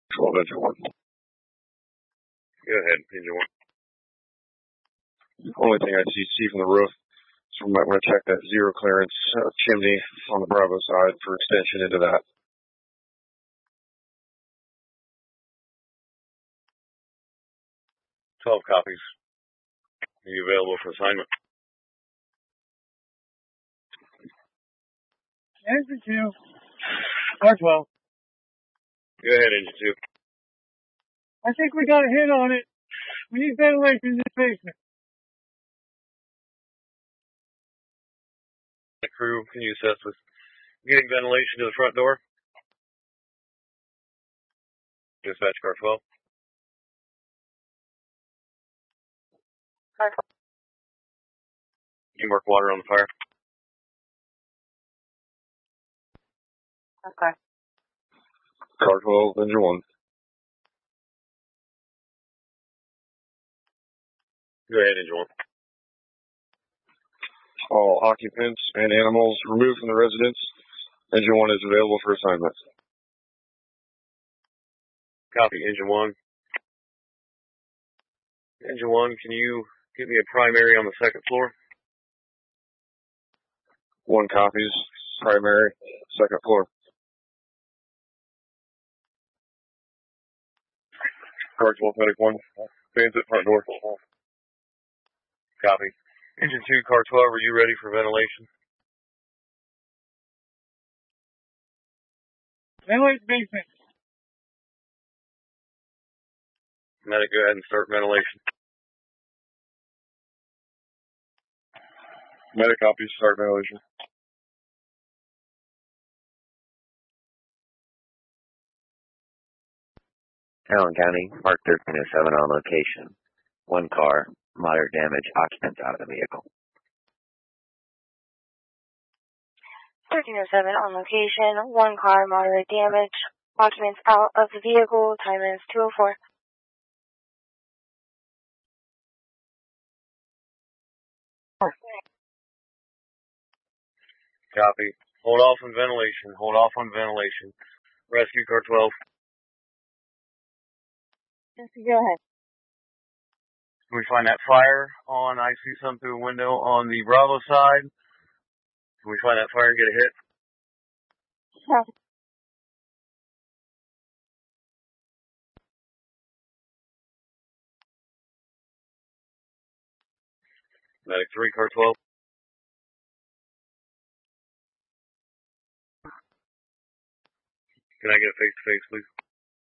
12, engine 1. Go ahead, engine 1. Only thing I see from the roof, so we might want to check that zero clearance chimney on the Bravo side for extension into that. 12 copies. Are you available for assignment? Engine 2. R12. Go ahead, engine 2. I think we got a hit on it. We need ventilation in this basement. The crew, can you assist with getting ventilation to the front door? Dispatch car 12. Car. You mark water on the fire. Okay. Car 12, engine 1. Go ahead, engine 1. All occupants and animals removed from the residence. Engine 1 is available for assignment. Copy, engine 1. Engine 1, can you get me a primary on the second floor? 1 copies, primary, second floor. Car 12, medic 1. Fans at front door. Copy. Engine 2, car 12, are you ready for ventilation? Ventilate basement. Medic, go ahead and start ventilation. Medic copies, start ventilation. Allen County, Mark 1307 on location. 1 car, moderate damage, occupants out of the vehicle. 1307 on location, 1 car, moderate damage, occupants out of the vehicle, time is 2:04. Copy. Hold off on ventilation. Hold off on ventilation. Rescue car 12. Just go ahead. Can we find that fire on, I see some through a window on the Bravo side. Can we find that fire and get a hit? Copy. Medic 3, car 12. Can I get a face-to-face, please?